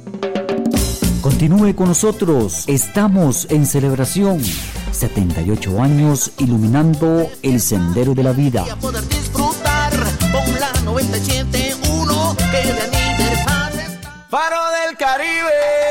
Continúe con nosotros, estamos en celebración, 78 años iluminando el sendero de la vida. Y a poder disfrutar con la 97.1 que de aniversario está. Faro del Caribe.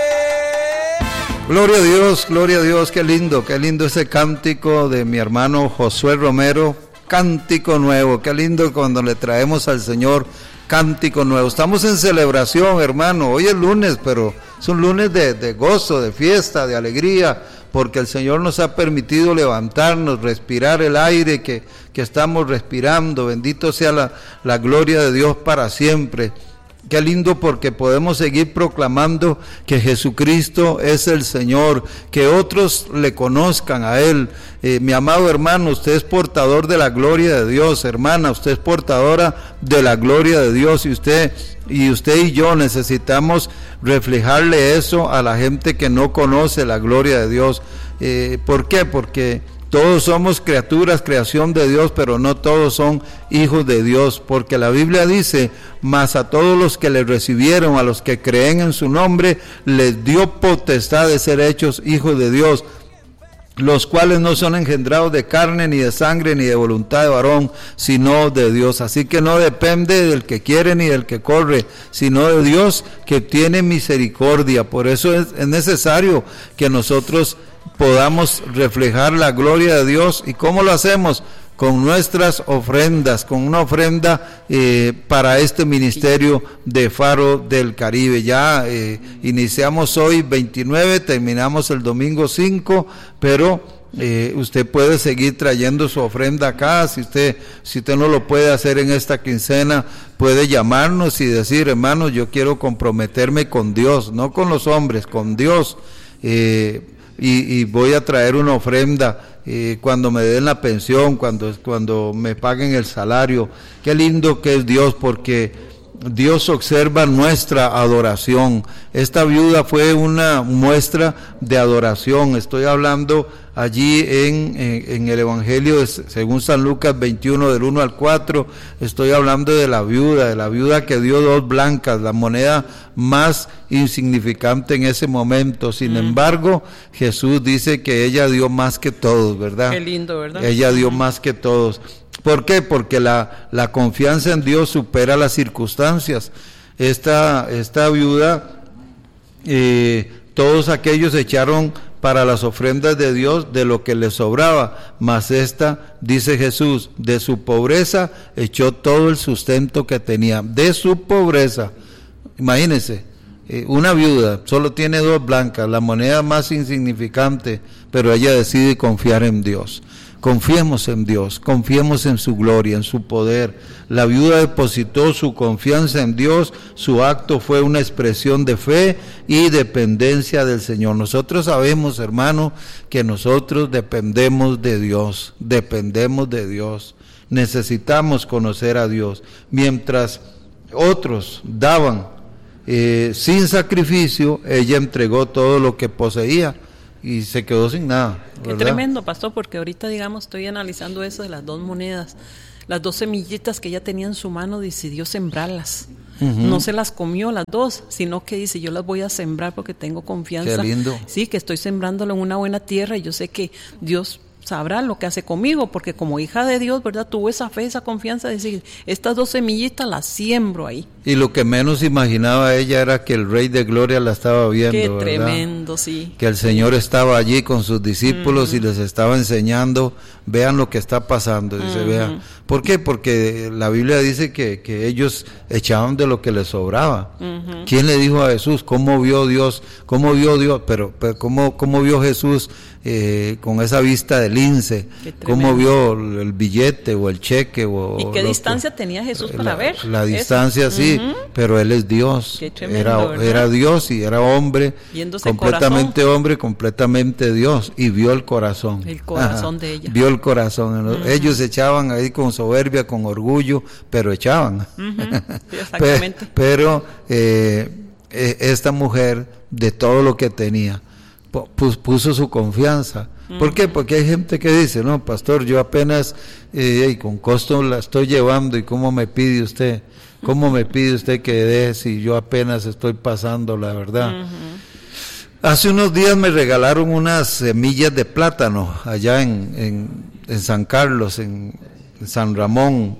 Gloria a Dios, qué lindo ese cántico de mi hermano Josué Romero, cántico nuevo, qué lindo cuando le traemos al Señor cántico nuevo. Estamos en celebración, hermano, hoy es lunes, pero es un lunes de gozo, de fiesta, de alegría, porque el Señor nos ha permitido levantarnos, respirar el aire que estamos respirando. Bendito sea la gloria de Dios para siempre. Qué lindo porque podemos seguir proclamando que Jesucristo es el Señor, que otros le conozcan a Él. Mi amado hermano, usted es portador de la gloria de Dios, hermana, usted es portadora de la gloria de Dios, y usted y yo necesitamos reflejarle eso a la gente que no conoce la gloria de Dios. ¿Por qué? Porque todos somos criaturas, creación de Dios, pero no todos son hijos de Dios, porque la Biblia dice: mas a todos los que le recibieron, a los que creen en su nombre, les dio potestad de ser hechos hijos de Dios, los cuales no son engendrados de carne, ni de sangre, ni de voluntad de varón, sino de Dios. Así que no depende del que quiere ni del que corre, sino de Dios, que tiene misericordia. Por eso es necesario que nosotros podamos reflejar la gloria de Dios. ¿Y cómo lo hacemos? Con nuestras ofrendas, con una ofrenda para este ministerio de Faro del Caribe. Ya iniciamos hoy 29, terminamos el domingo 5, pero usted puede seguir trayendo su ofrenda acá. Si usted no lo puede hacer en esta quincena, puede llamarnos y decir: hermano, yo quiero comprometerme con Dios, no con los hombres, con Dios, y voy a traer una ofrenda cuando me den la pensión, cuando me paguen el salario. Qué lindo que es Dios, porque Dios observa nuestra adoración. Esta viuda fue una muestra de adoración. Estoy hablando allí en el Evangelio según San Lucas 21, del 1 al 4, estoy hablando de la viuda que dio 2 blancas, la moneda más insignificante en ese momento. Sin embargo, Jesús dice que ella dio más que todos, ¿verdad? Qué lindo, ¿verdad? Ella dio más que todos. ¿Por qué? Porque la confianza en Dios supera las circunstancias. Esta viuda, todos aquellos echaron para las ofrendas de Dios de lo que les sobraba, mas esta, dice Jesús, de su pobreza echó todo el sustento que tenía, de su pobreza. Imagínense, una viuda solo tiene 2 blancas, la moneda más insignificante, pero ella decide confiar en Dios. Confiemos en Dios, confiemos en su gloria, en su poder. La viuda depositó su confianza en Dios, su acto fue una expresión de fe y dependencia del Señor. Nosotros sabemos, hermano, que nosotros dependemos de Dios, necesitamos conocer a Dios. Mientras otros daban sin sacrificio, ella entregó todo lo que poseía y se quedó sin nada, ¿verdad? Qué tremendo, pastor, porque ahorita, digamos, estoy analizando eso de las 2 monedas, las 2 semillitas que ella tenía en su mano, decidió sembrarlas. No se las comió las 2, sino que dice: yo las voy a sembrar porque tengo confianza. Qué lindo. Sí, que estoy sembrándolo en una buena tierra y yo sé que Dios sabrá lo que hace conmigo, porque como hija de Dios, ¿verdad? Tuvo esa fe, esa confianza de decir: estas 2 semillitas las siembro ahí. Y lo que menos imaginaba ella era que el Rey de Gloria la estaba viendo. Qué ¿verdad? Tremendo, sí. Que el Señor estaba allí con sus discípulos y les estaba enseñando: vean lo que está pasando. Dice, vean. ¿Por qué? Porque la Biblia dice que ellos echaban de lo que les sobraba. ¿Quién le dijo a Jesús? ¿Cómo vio Dios? Pero ¿cómo vio Jesús con esa vista de lince? ¿Cómo vio el billete o el cheque? ¿Y qué distancia tenía Jesús para ver? La distancia, sí, pero Él es Dios. Qué tremendo, era Dios y era hombre, viéndose completamente hombre, completamente Dios, y vio el corazón. El corazón de ella. Vio el corazón. Ellos echaban ahí con soberbia, con orgullo, pero echaban. Sí, exactamente. Pero esta mujer, de todo lo que tenía, puso su confianza. ¿Por qué? Porque hay gente que dice: no, pastor, yo apenas con costo la estoy llevando, y cómo me pide usted. ¿Cómo me pide usted que dé si yo apenas estoy pasando, la verdad? Hace unos días me regalaron unas semillas de plátano allá en San Carlos, en San Ramón,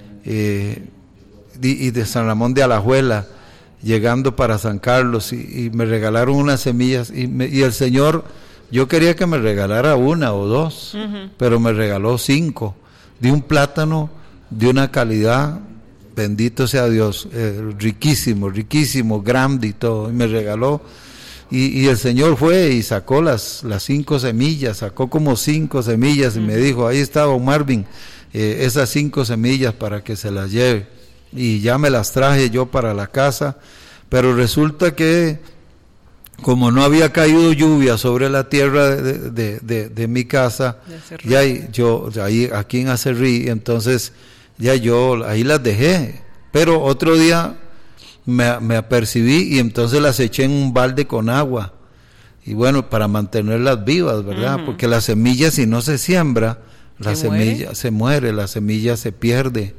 y de San Ramón de Alajuela, llegando para San Carlos, y me regalaron unas semillas, y el Señor, yo quería que me regalara una o dos, pero me regaló 5, de un plátano de una calidad, bendito sea Dios, riquísimo, grande y todo, y me regaló. Y el Señor fue y sacó las 5 semillas, sacó como 5 semillas y me dijo, ahí está don Marvin, esas 5 semillas para que se las lleve. Y ya me las traje yo para la casa, pero resulta que como no había caído lluvia sobre la tierra de mi casa, ya yo ahí aquí en Acerrí, entonces ya yo ahí las dejé, pero otro día me apercibí y entonces las eché en un balde con agua, y bueno, para mantenerlas vivas, ¿verdad? Porque la semilla, si no se siembra, la semilla se muere, la semilla se pierde.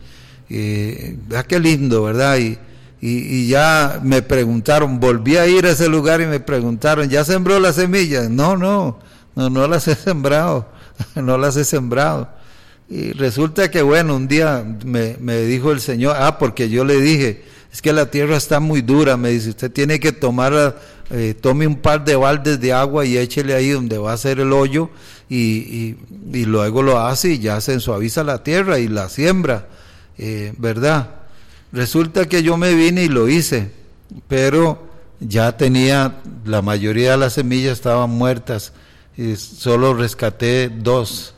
Qué lindo, ¿verdad? Y ya me preguntaron, volví a ir a ese lugar y me preguntaron, ¿ya sembró las semillas? No las he sembrado, no las he sembrado. Y resulta que bueno, un día me dijo el Señor, porque yo le dije, es que la tierra está muy dura, me dice, usted tiene que tome un par de baldes de agua y échele ahí donde va a ser el hoyo, y luego lo hace y ya se suaviza la tierra y la siembra, ¿verdad? Resulta que yo me vine y lo hice, pero ya tenía, la mayoría de las semillas estaban muertas, y solo rescaté 2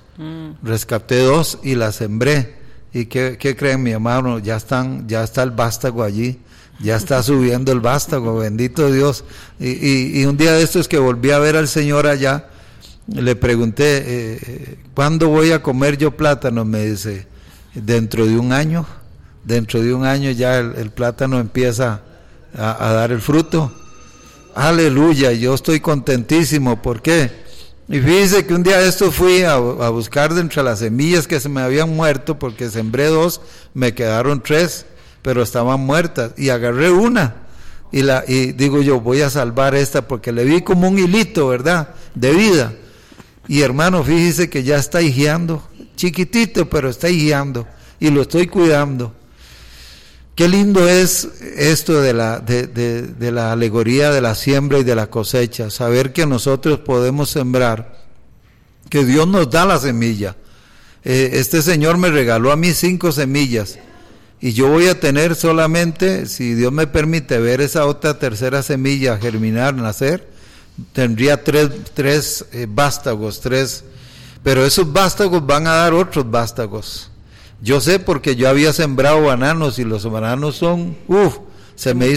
y las sembré. ¿Y qué creen, mi hermano? Ya está el vástago allí, ya está subiendo el vástago, bendito Dios. Y un día de estos que volví a ver al Señor allá, le pregunté, ¿cuándo voy a comer yo plátano? Me dice, dentro de un año ya el plátano empieza a dar el fruto. Aleluya, yo estoy contentísimo, ¿por qué? Y fíjese que un día de estos fui a buscar de entre las semillas que se me habían muerto, porque sembré 2, me quedaron 3, pero estaban muertas, y agarré una, y digo yo, voy a salvar esta, porque le vi como un hilito, ¿verdad?, de vida. Y hermano, fíjese que ya está hijeando, chiquitito, pero está hijeando, y lo estoy cuidando. Qué lindo es esto de la alegoría de la siembra y de la cosecha, saber que nosotros podemos sembrar, que Dios nos da la semilla. Este Señor me regaló a mí 5 semillas, y yo voy a tener solamente, si Dios me permite ver esa otra tercera semilla germinar, nacer, tendría 3 vástagos, pero esos vástagos van a dar otros vástagos. Yo sé porque yo había sembrado bananos, y los bananos son, se me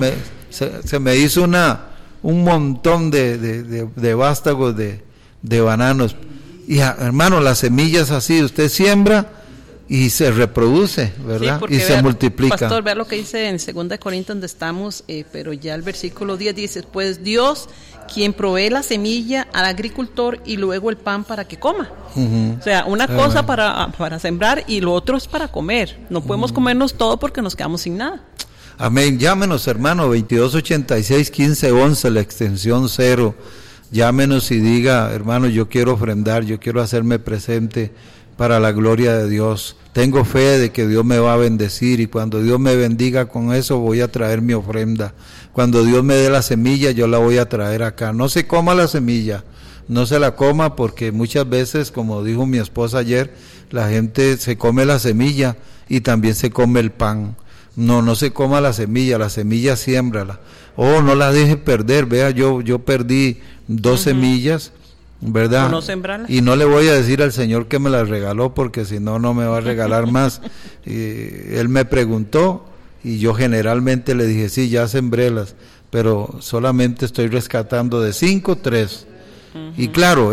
hizo un montón de vástagos de bananos. Y hermano, las semillas así, usted siembra y se reproduce, ¿verdad? Sí, y se multiplica. Pastor, vea lo que dice en 2 Corintios donde estamos, pero ya el versículo 10 dice, pues Dios, quien provee la semilla al agricultor y luego el pan para que coma. O sea, una cosa para sembrar y lo otro es para comer. No podemos comernos todo porque nos quedamos sin nada. Amén. Llámenos, hermano, 2286-1511, la extensión 0. Llámenos y diga, hermano, yo quiero ofrendar, yo quiero hacerme presente para la gloria de Dios. Tengo fe de que Dios me va a bendecir, y cuando Dios me bendiga con eso voy a traer mi ofrenda. Cuando Dios me dé la semilla, yo la voy a traer acá. No se coma la semilla, no se la coma, porque muchas veces, como dijo mi esposa ayer, la gente se come la semilla y también se come el pan. No se coma la semilla siémbrala. No la deje perder. Vea, yo perdí 2 semillas, ¿verdad? No sembrarlas. Y no le voy a decir al Señor que me las regaló, porque si no, no me va a regalar más. Él me preguntó y yo generalmente le dije, sí, ya sembrélas, pero solamente estoy rescatando de 5, 3. Y claro,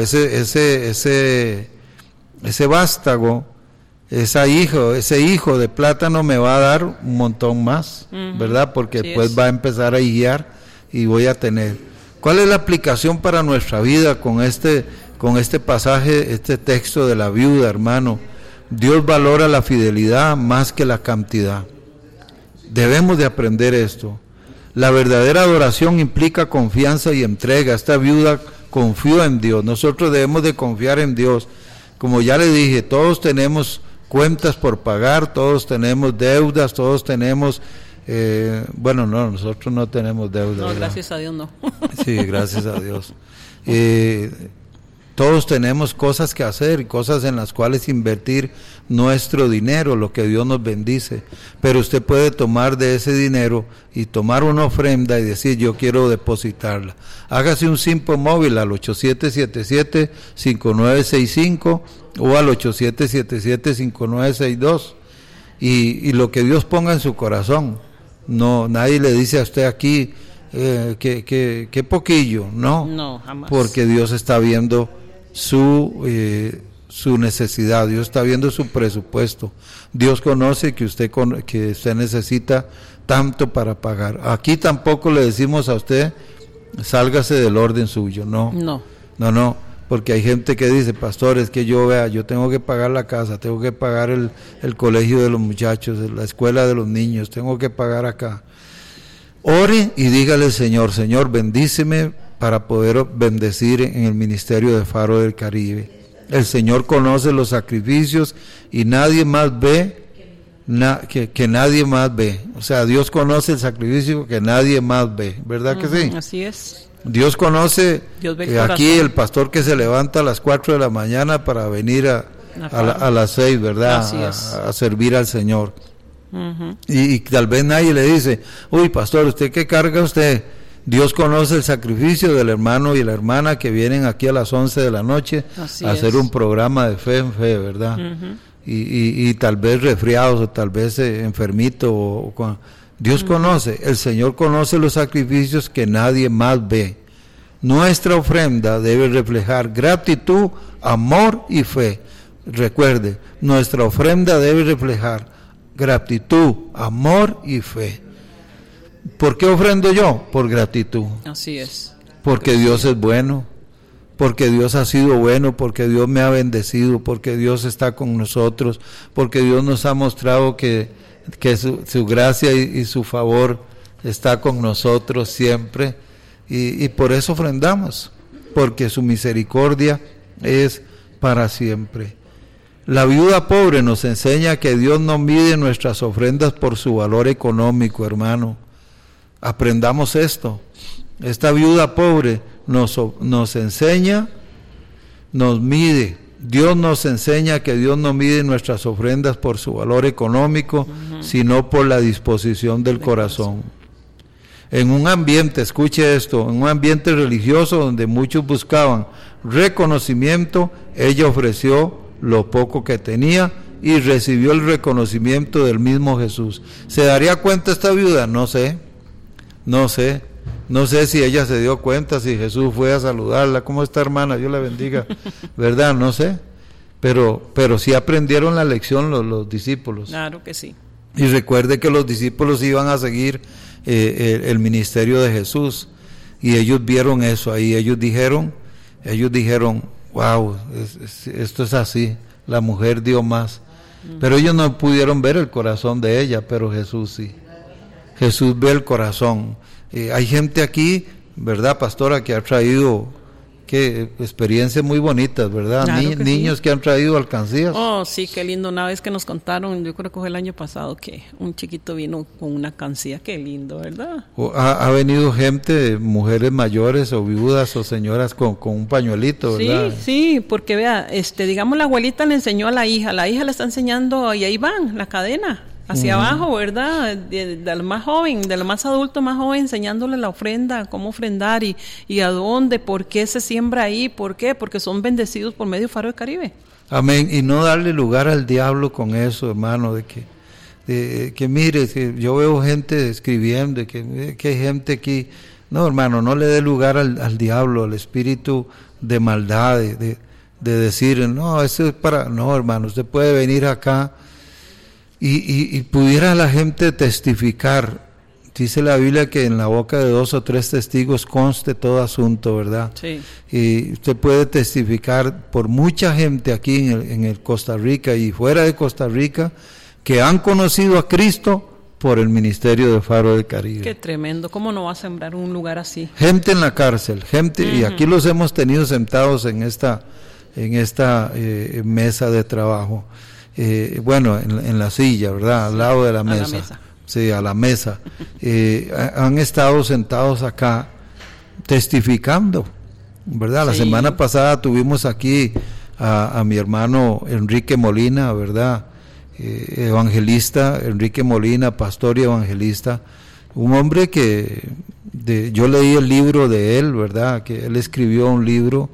ese vástago, ese hijo de plátano me va a dar un montón más, ¿verdad? Porque después va a empezar a hijar y voy a tener. ¿Cuál es la aplicación para nuestra vida con este pasaje, este texto de la viuda, hermano? Dios valora la fidelidad más que la cantidad. Debemos de aprender esto. La verdadera adoración implica confianza y entrega. Esta viuda confió en Dios. Nosotros debemos de confiar en Dios. Como ya le dije, todos tenemos cuentas por pagar, todos tenemos deudas, todos tenemos... nosotros no tenemos deudas. No, ¿verdad? gracias a Dios no. Sí, gracias a Dios. Todos tenemos cosas que hacer, cosas en las cuales invertir nuestro dinero, lo que Dios nos bendice. Pero usted puede tomar de ese dinero y tomar una ofrenda y decir, yo quiero depositarla. Hágase un simple móvil al 8777-5965 o al 8777-5962 y lo que Dios ponga en su corazón. No, nadie le dice a usted aquí que poquillo, no, jamás. Porque Dios está viendo su necesidad, Dios está viendo su presupuesto. Dios conoce que usted necesita tanto para pagar. Aquí tampoco le decimos a usted sálgase del orden suyo, no, porque hay gente que dice, pastor, es que yo tengo que pagar la casa, tengo que pagar el colegio de los muchachos, la escuela de los niños, tengo que pagar acá. Ore y dígale al Señor, Señor, bendíceme para poder bendecir en el ministerio de Faro del Caribe. El Señor conoce los sacrificios y nadie más ve que nadie más ve. O sea, Dios conoce el sacrificio que nadie más ve, ¿verdad que sí? Así es. Dios conoce aquí el pastor que se levanta a las 4 de la mañana para venir a las 6, ¿verdad? A servir al Señor. Y tal vez nadie le dice, uy, pastor, ¿usted qué carga usted? Dios conoce el sacrificio del hermano y la hermana que vienen aquí a las 11 de la noche a hacer un programa de fe en fe, ¿verdad? Y tal vez resfriados o tal vez enfermitos. Dios conoce, el Señor conoce los sacrificios que nadie más ve. Nuestra ofrenda debe reflejar gratitud, amor y fe. Recuerde, nuestra ofrenda debe reflejar gratitud, amor y fe. ¿Por qué ofrendo yo? Por gratitud. Así es. Porque Dios es bueno, porque Dios ha sido bueno, porque Dios me ha bendecido, porque Dios está con nosotros, porque Dios nos ha mostrado que su gracia y su favor está con nosotros siempre, y por eso ofrendamos, porque su misericordia es para siempre. La viuda pobre nos enseña que Dios no mide nuestras ofrendas por su valor económico, hermano. Aprendamos esto. Esta viuda pobre nos enseña, nos mide. Dios nos enseña que Dios no mide nuestras ofrendas por su valor económico, sino por la disposición del corazón. En un ambiente, escuche esto, en un ambiente religioso donde muchos buscaban reconocimiento, ella ofreció lo poco que tenía y recibió el reconocimiento del mismo Jesús. ¿Se daría cuenta esta viuda? No sé si ella se dio cuenta, si Jesús fue a saludarla. ¿Cómo está, hermana? Dios la bendiga. ¿Verdad? No sé. Pero sí aprendieron la lección los discípulos. Claro que sí. Y recuerde que los discípulos iban a seguir el ministerio de Jesús. Y ellos vieron eso ahí. Ellos dijeron, wow, esto es así. La mujer dio más. Pero ellos no pudieron ver el corazón de ella, pero Jesús sí. Jesús ve el corazón. Hay gente aquí, ¿verdad, pastora, que ha traído experiencias muy bonitas, ¿verdad? Claro Niños sí. Que han traído alcancías. Oh, sí, qué lindo. Una vez que nos contaron, yo creo que fue el año pasado, que un chiquito vino con una alcancía. Qué lindo, ¿verdad? Ha venido gente, mujeres mayores o viudas o señoras con un pañuelito, ¿verdad? Sí, porque vea, digamos, la abuelita le enseñó a la hija le está enseñando, y ahí van, la cadena. Hacia abajo, ¿verdad? Del más joven, del más adulto, más joven, enseñándole la ofrenda, cómo ofrendar y a dónde, por qué se siembra ahí, por qué, porque son bendecidos por medio de Faro del Caribe. Amén, y no darle lugar al diablo con eso, hermano, de que mire, que yo veo gente escribiendo, que hay gente aquí, no, hermano, no le dé lugar al diablo, al espíritu de maldad, de decir, no, eso es no, hermano, usted puede venir acá, y pudiera la gente testificar. Dice la Biblia que en la boca de 2 o 3 testigos conste todo asunto, ¿verdad? Sí. Y usted puede testificar por mucha gente aquí en el Costa Rica y fuera de Costa Rica que han conocido a Cristo por el ministerio de Faro del Caribe. Qué tremendo, ¿cómo no va a sembrar un lugar así? Gente en la cárcel, gente, y aquí los hemos tenido sentados en esta mesa de trabajo, bueno, en la silla, ¿verdad? Al lado de la mesa. La mesa. Sí, a la mesa. Han estado sentados acá testificando, ¿verdad? La semana pasada tuvimos aquí a mi hermano Enrique Molina, ¿verdad? Evangelista, Enrique Molina, pastor y evangelista, un hombre que yo leí el libro de él, ¿verdad? Que él escribió un libro,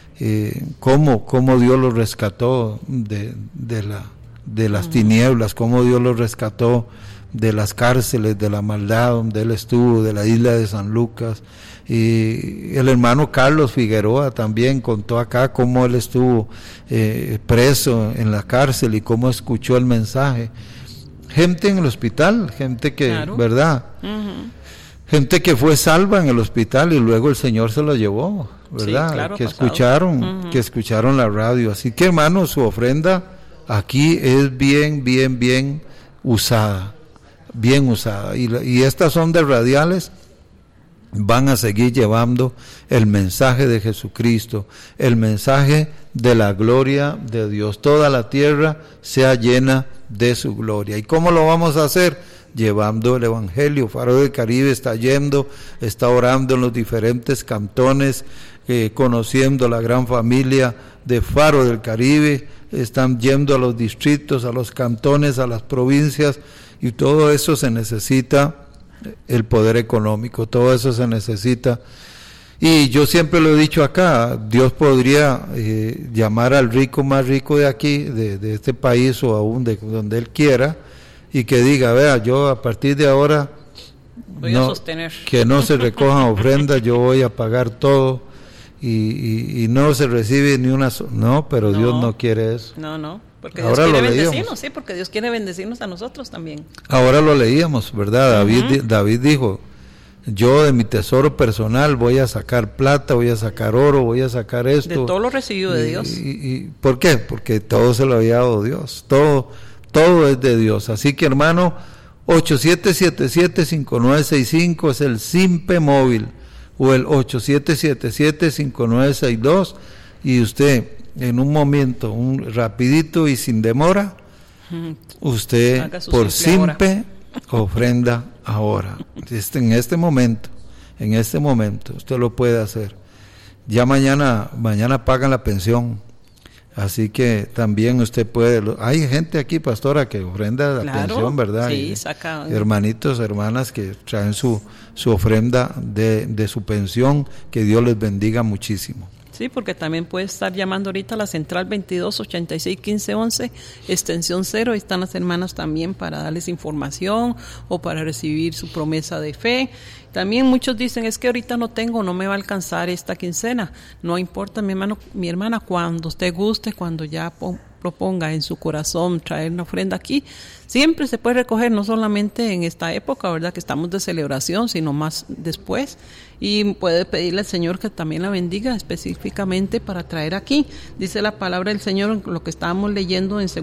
cómo Dios lo rescató de las tinieblas, cómo Dios lo rescató de las cárceles, de la maldad donde él estuvo, de la isla de San Lucas. Y el hermano Carlos Figueroa también contó acá cómo él estuvo preso en la cárcel y cómo escuchó el mensaje. Gente en el hospital, gente que, claro, ¿verdad? Gente que fue salva en el hospital y luego el Señor se lo llevó, ¿verdad? Sí, claro, que escucharon la radio. Así que, hermanos, su ofrenda aquí es bien usada, bien usada. Y estas ondas radiales van a seguir llevando el mensaje de Jesucristo, el mensaje de la gloria de Dios. Toda la tierra sea llena de su gloria. ¿Y cómo lo vamos a hacer? Llevando el Evangelio. Faro del Caribe está orando en los diferentes cantones, conociendo la gran familia de Faro del Caribe. Están yendo a los distritos, a los cantones, a las provincias, y todo eso se necesita el poder económico, todo eso se necesita. Y yo siempre lo he dicho acá, Dios podría llamar al rico más rico de aquí, de este país, o aún de donde Él quiera, y que diga, vea, yo a partir de ahora voy a sostener, que no se recojan ofrendas, yo voy a pagar todo, y no se recibe ni una no, pero Dios no quiere eso. No, porque Dios quiere bendecirnos, sí, porque Dios quiere bendecirnos a nosotros también. Ahora lo leíamos, ¿verdad? David dijo, yo de mi tesoro personal voy a sacar plata, voy a sacar oro, voy a sacar esto. De todo lo recibido de Dios. ¿Y por qué? Porque todo se lo había dado Dios, todo es de Dios. Así que, hermano, 8777-5965 es el SIMPE móvil, o el 8777-5962, y usted en un momento, rapidito y sin demora, usted por SIMPE ofrenda ahora, en este momento, usted lo puede hacer. Ya mañana pagan la pensión, así que también usted puede. Hay gente aquí, pastora, que ofrenda la pensión, ¿verdad? Sí, saca. Hermanitos, hermanas que traen su ofrenda de su pensión, que Dios les bendiga muchísimo. Sí, porque también puede estar llamando ahorita a la central 2286-1511, extensión 0, ahí están las hermanas también para darles información o para recibir su promesa de fe. También muchos dicen, es que ahorita no me va a alcanzar esta quincena. No importa, mi hermana, cuando usted guste, cuando ya proponga en su corazón traer una ofrenda aquí, siempre se puede recoger, no solamente en esta época, ¿verdad?, que estamos de celebración, sino más después, y puede pedirle al Señor que también la bendiga específicamente para traer aquí. Dice la palabra del Señor, lo que estábamos leyendo en 2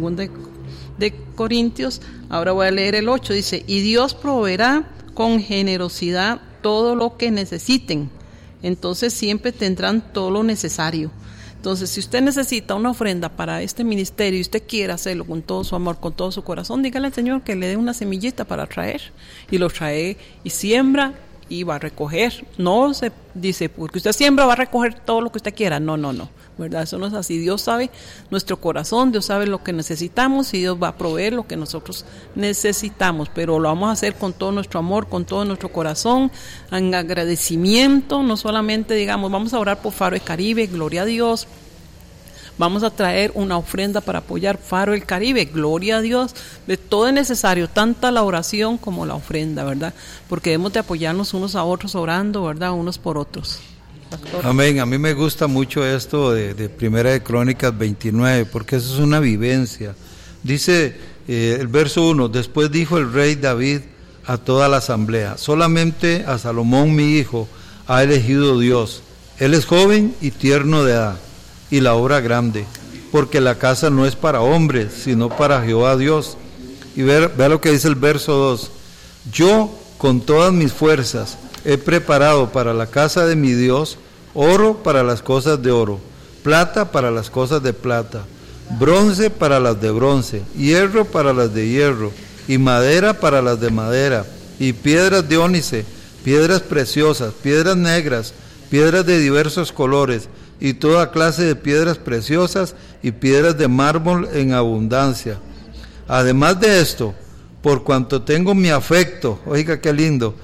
de Corintios, ahora voy a leer el 8, dice, y Dios proveerá con generosidad todo lo que necesiten, entonces siempre tendrán todo lo necesario. Entonces, si usted necesita una ofrenda para este ministerio y usted quiere hacerlo con todo su amor, con todo su corazón, dígale al Señor que le dé una semillita para traer, y lo trae y siembra y va a recoger. No se dice, porque usted siembra va a recoger todo lo que usted quiera. No, ¿verdad? Eso no es así. Dios sabe nuestro corazón, Dios sabe lo que necesitamos y Dios va a proveer lo que nosotros necesitamos, pero lo vamos a hacer con todo nuestro amor, con todo nuestro corazón, en agradecimiento. No solamente digamos, vamos a orar por Faro del Caribe, gloria a Dios. Vamos a traer una ofrenda para apoyar Faro del Caribe, gloria a Dios. De todo es necesario, tanta la oración como la ofrenda, ¿verdad? Porque debemos de apoyarnos unos a otros orando, ¿verdad? Unos por otros. Pastor. Amén. A mí me gusta mucho esto de Primera de Crónicas 29, porque eso es una vivencia. Dice el verso 1, después dijo el rey David a toda la asamblea, solamente a Salomón mi hijo ha elegido Dios. Él es joven y tierno de edad, y la obra grande, porque la casa no es para hombres, sino para Jehová Dios. Y vea lo que dice el verso 2, Yo, con todas mis fuerzas, he preparado para la casa de mi Dios oro para las cosas de oro, plata para las cosas de plata, bronce para las de bronce, hierro para las de hierro, y madera para las de madera, y piedras de ónice, piedras preciosas, piedras negras, piedras de diversos colores, y toda clase de piedras preciosas, y piedras de mármol en abundancia. Además de esto, por cuanto tengo mi afecto, oiga qué lindo,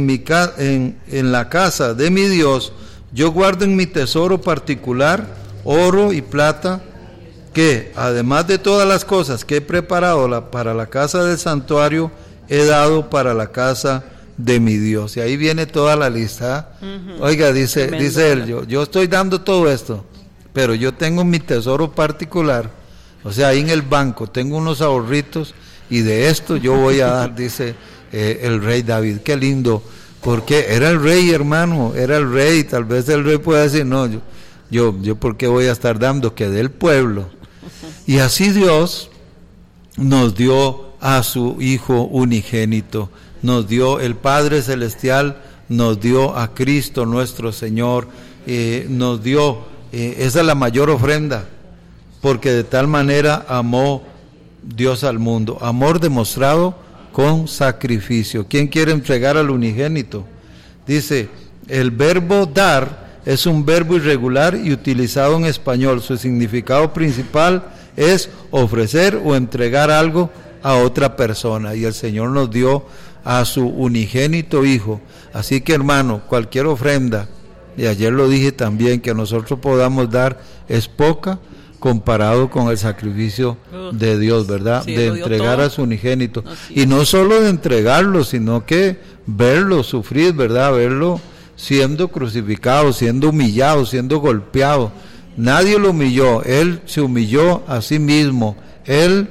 en la casa de mi Dios, yo guardo en mi tesoro particular oro y plata, que además de todas las cosas que he preparado para la casa del santuario, he dado para la casa de mi Dios. Y ahí viene toda la lista. Oiga, dice él, yo estoy dando todo esto, pero yo tengo mi tesoro particular, o sea, ahí en el banco tengo unos ahorritos, y de esto yo voy a dar, dice el rey David. Qué lindo, porque era el rey, hermano, era el rey. Tal vez el rey pueda decir, no, yo ¿por qué voy a estar dando? Que del pueblo. Y así Dios nos dio a su Hijo unigénito, nos dio el Padre Celestial, nos dio a Cristo nuestro Señor, nos dio, esa es la mayor ofrenda, porque de tal manera amó Dios al mundo, amor demostrado con sacrificio. ¿Quién quiere entregar al unigénito? Dice, el verbo dar es un verbo irregular y utilizado en español. Su significado principal es ofrecer o entregar algo a otra persona, y el Señor nos dio a su unigénito Hijo. Así que, hermano, cualquier ofrenda, y ayer lo dije también, que nosotros podamos dar es poca comparado con el sacrificio de Dios, ¿verdad? Sí, de entregar a su unigénito. Y no solo de entregarlo, sino que verlo sufrir, ¿verdad? Verlo siendo crucificado, siendo humillado, siendo golpeado. Nadie lo humilló, Él se humilló a sí mismo. Él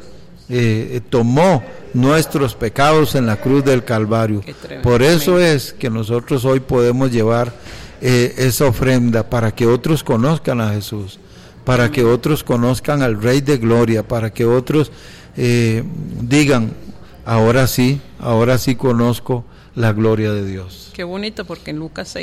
tomó nuestros pecados en la cruz del Calvario. Por eso es que nosotros hoy podemos llevar esa ofrenda para que otros conozcan a Jesús, para que otros conozcan al Rey de Gloria, para que otros digan, ahora sí conozco la gloria de Dios. Qué bonito, porque en Lucas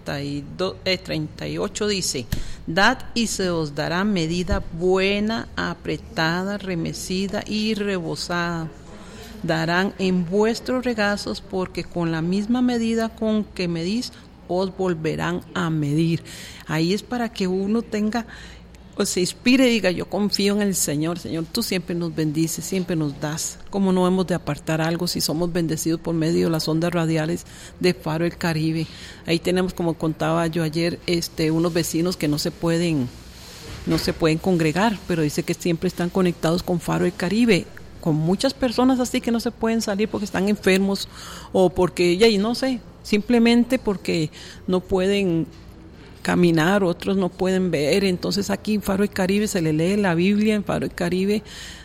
6:38 dice, dad y se os dará medida buena, apretada, remecida y rebosada. Darán en vuestros regazos, porque con la misma medida con que medís, os volverán a medir. Ahí es para que uno tenga, o se inspire y diga, yo confío en el Señor. Señor, tú siempre nos bendices, siempre nos das. ¿Cómo no hemos de apartar algo si somos bendecidos por medio de las ondas radiales de Faro del Caribe? Ahí tenemos, como contaba yo ayer, unos vecinos que no se pueden congregar, pero dice que siempre están conectados con Faro del Caribe, con muchas personas así que no se pueden salir porque están enfermos, o porque, no sé, simplemente porque no pueden caminar, otros no pueden ver. Entonces aquí en Faro del Caribe se le lee la Biblia. En Faro del Caribe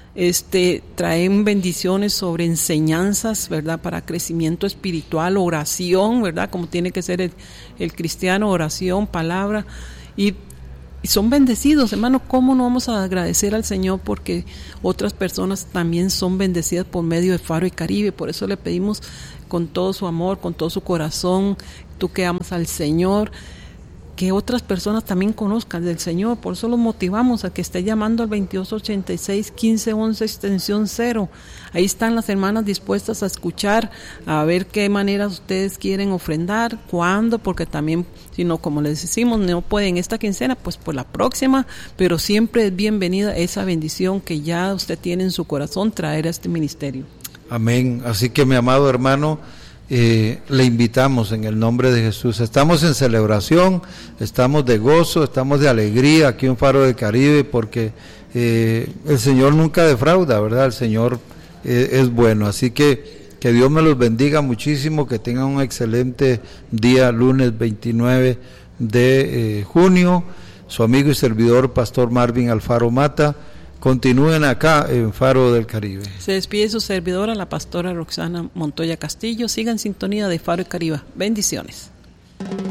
traen bendiciones sobre enseñanzas, ¿verdad? Para crecimiento espiritual, oración, ¿verdad? Como tiene que ser el cristiano, oración, palabra, y son bendecidos, hermano. ¿Cómo no vamos a agradecer al Señor? Porque otras personas también son bendecidas por medio de Faro del Caribe. Por eso le pedimos con todo su amor, con todo su corazón, tú que amas al Señor, que otras personas también conozcan del Señor. Por eso los motivamos a que esté llamando al 2286-1511 extensión 0. Ahí están las hermanas dispuestas a escuchar, a ver qué maneras ustedes quieren ofrendar, cuándo, porque también, si no, como les decimos, no pueden esta quincena, pues por la próxima, pero siempre es bienvenida esa bendición que ya usted tiene en su corazón traer a este ministerio. Amén. Así que, mi amado hermano, le invitamos en el nombre de Jesús. Estamos en celebración, estamos de gozo, estamos de alegría aquí en Faro del Caribe, porque el Señor nunca defrauda, ¿verdad? El Señor es bueno. Así que Dios me los bendiga muchísimo, que tengan un excelente día, lunes 29 de junio. Su amigo y servidor, Pastor Marvin Alfaro Mata. Continúen acá en Faro del Caribe. Se despide su servidora, la pastora Roxana Montoya Castillo. Sigan en sintonía de Faro del Caribe. Bendiciones.